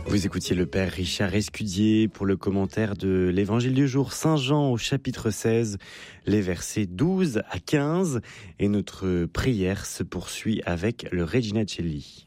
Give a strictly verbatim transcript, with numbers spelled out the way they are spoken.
Vous écoutiez le père Richard Escudier pour le commentaire de l'évangile du jour, Saint Jean au chapitre seize, les versets douze à quinze. Et notre prière se poursuit avec le Regina Coeli.